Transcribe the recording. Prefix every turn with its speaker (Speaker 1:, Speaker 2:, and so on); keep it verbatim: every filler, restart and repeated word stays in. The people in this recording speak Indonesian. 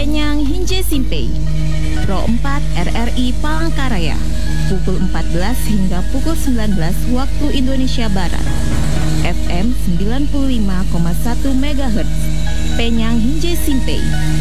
Speaker 1: Penyang Hinje Simpei. Pro empat R R I Palangkaraya, pukul empat belas hingga pukul sembilan belas waktu Indonesia Barat. F M sembilan puluh lima koma satu megahertz, Penyang Hinje Simpei.